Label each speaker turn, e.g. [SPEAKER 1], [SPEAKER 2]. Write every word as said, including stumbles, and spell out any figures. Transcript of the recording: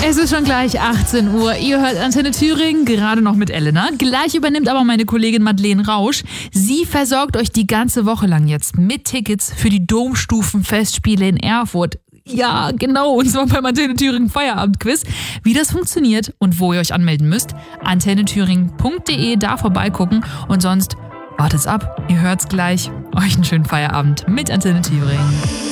[SPEAKER 1] Es ist schon gleich achtzehn Uhr. Ihr hört Antenne Thüringen, gerade noch mit Elena. Gleich übernimmt aber meine Kollegin Madeleine Rausch. Sie versorgt euch die ganze Woche lang jetzt mit Tickets für die Domstufenfestspiele in Erfurt. Ja, genau, und zwar beim Antenne Thüringen Feierabendquiz. Wie das funktioniert und wo ihr euch anmelden müsst, antenne thüringen punkt de, da vorbeigucken und sonst wartet's ab. Ihr hört's gleich. Euch einen schönen Feierabend mit Antenne Thüringen.